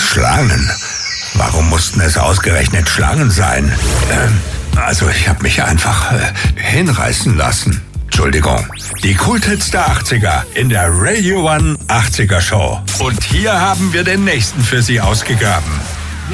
Schlangen? Warum mussten es ausgerechnet Schlangen sein? Also ich habe mich einfach hinreißen lassen. Entschuldigung. Die Kulthits der 80er in der Radio One 80er Show. Und hier haben wir den nächsten für Sie ausgegraben.